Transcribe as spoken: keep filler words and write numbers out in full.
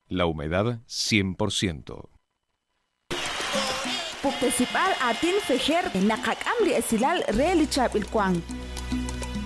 La humedad cien por ciento. Puktesipal atin fejer nakakam li esilal re li chap il kwang.